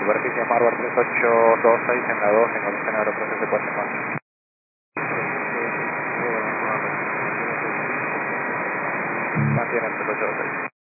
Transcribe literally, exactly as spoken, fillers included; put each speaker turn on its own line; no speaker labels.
Superficie Marbar tres ocho dos seis en la dos, en el aeroproceso de cuatro más. Mantiene el tres ocho dos seis.